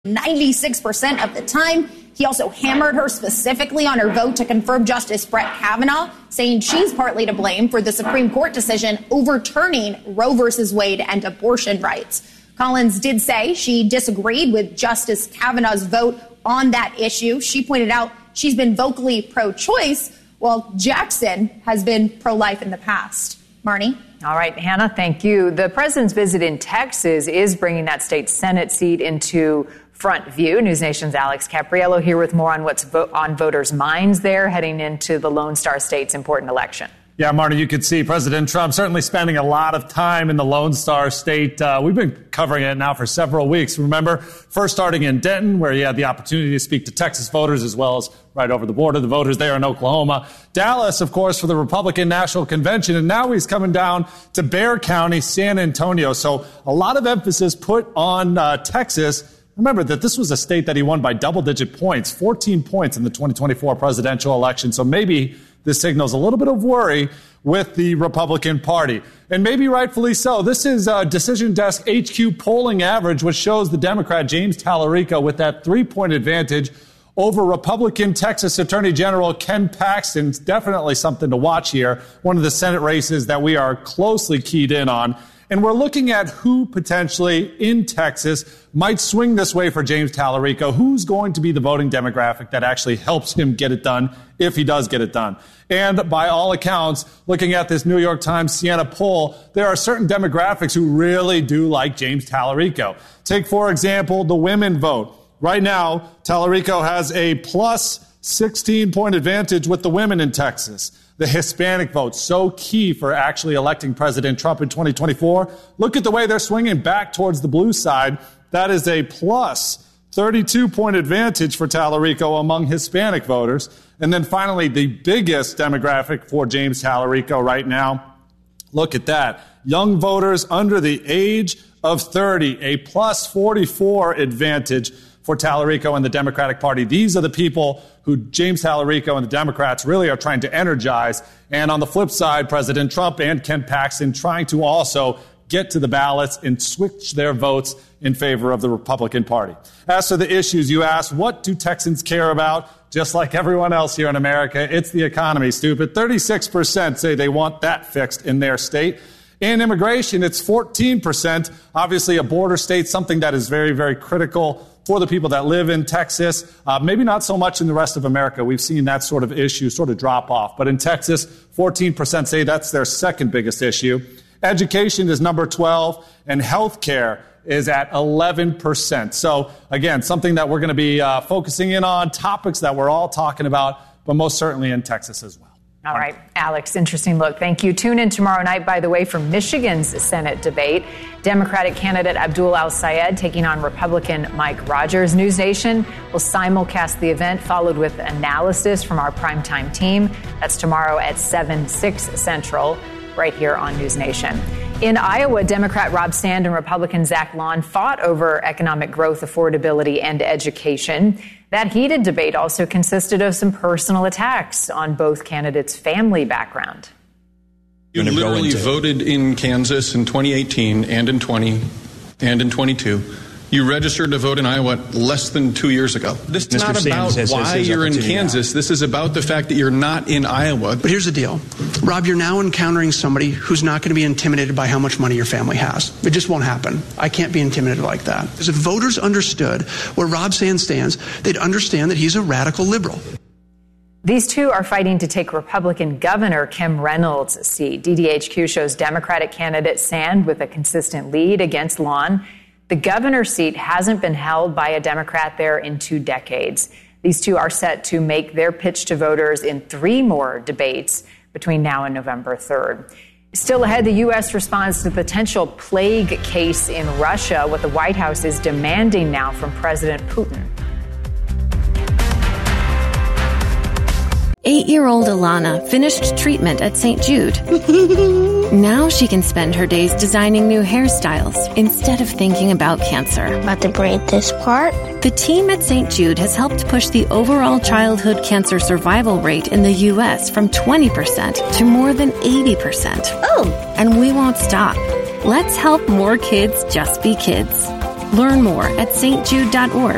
96% of the time. He also hammered her specifically on her vote to confirm Justice Brett Kavanaugh, saying she's partly to blame for the Supreme Court decision overturning Roe versus Wade and abortion rights. Collins did say she disagreed with Justice Kavanaugh's vote on that issue. She pointed out she's been vocally pro-choice, while Jackson has been pro-life in the past. Marnie? All right, Hannah, thank you. The president's visit in Texas is bringing that state Senate seat into front view. News Nation's Alex Capriello here with more on what's on voters' minds there heading into the Lone Star State's important election. Yeah, Marty, you could see President Trump certainly spending a lot of time in the Lone Star State. We've been covering it now for several weeks. Remember, first starting in Denton, where he had the opportunity to speak to Texas voters as well as right over the border, the voters there in Oklahoma. Dallas, of course, for the Republican National Convention. And now he's coming down to Bexar County, San Antonio. So a lot of emphasis put on Texas. Remember that this was a state that he won by double-digit points, 14 points in the 2024 presidential election. So maybe this signals a little bit of worry with the Republican Party. And maybe rightfully so. This is Decision Desk HQ polling average, which shows the Democrat James Tallarico with that 3-point advantage over Republican Texas Attorney General Ken Paxton. Definitely something to watch here. One of the Senate races that we are closely keyed in on. And we're looking at who potentially in Texas might swing this way for James Tallarico. Who's going to be the voting demographic that actually helps him get it done if he does get it done? And by all accounts, looking at this New York Times Siena poll, there are certain demographics who really do like James Tallarico. Take, for example, the women vote. Right now, Tallarico has a plus 16-point advantage with the women in Texas. The Hispanic vote, so key for actually electing President Trump in 2024. Look at the way they're swinging back towards the blue side. That is a plus 32-point advantage for Tallarico among Hispanic voters. And then finally, the biggest demographic for James Tallarico right now. Look at that. Young voters under the age of 30, a plus 44 advantage for Tallarico and the Democratic Party. These are the people who James Tallarico and the Democrats really are trying to energize. And on the flip side, President Trump and Ken Paxton trying to also get to the ballots and switch their votes in favor of the Republican Party. As for the issues you asked, what do Texans care about? Just like everyone else here in America, it's the economy, stupid. 36% say they want that fixed in their state. In immigration, it's 14%. Obviously, a border state, something that is very, very critical for the people that live in Texas. Maybe not so much in the rest of America. We've seen that sort of issue sort of drop off. But in Texas, 14% say that's their second biggest issue. Education is number 12, and health care is at 11%. So, again, something that we're going to be focusing in on, topics that we're all talking about, but most certainly in Texas as well. All right, Alex, interesting look. Thank you. Tune in tomorrow night, by the way, for Michigan's Senate debate. Democratic candidate Abdul Al-Sayed taking on Republican Mike Rogers. News Nation will simulcast the event, followed with analysis from our primetime team. That's tomorrow at 7/6 Central, right here on News Nation. In Iowa, Democrat Rob Sand and Republican Zach Lawn fought over economic growth, affordability, and education. That heated debate also consisted of some personal attacks on both candidates' family background. You literally voted in Kansas in 2018 and in 20 and in 22. You registered to vote in Iowa less than 2 years ago. This is not about why you're in Kansas. This is about the fact that you're not in Iowa. But here's the deal. Rob, you're now encountering somebody who's not going to be intimidated by how much money your family has. It just won't happen. I can't be intimidated like that. Because if voters understood where Rob Sand stands, they'd understand that he's a radical liberal. These two are fighting to take Republican Governor Kim Reynolds' seat. DDHQ shows Democratic candidate Sand with a consistent lead against Lawn. The governor's seat hasn't been held by a Democrat there in 2 decades. These two are set to make their pitch to voters in 3 more debates between now and November 3rd. Still ahead, the U.S. responds to the potential plague case in Russia, what the White House is demanding now from President Putin. 8-year-old Alana finished treatment at St. Jude. Now she can spend her days designing new hairstyles instead of thinking about cancer. About to braid this part? The team at St. Jude has helped push the overall childhood cancer survival rate in the U.S. from 20% to more than 80%. Oh! And we won't stop. Let's help more kids just be kids. Learn more at stjude.org.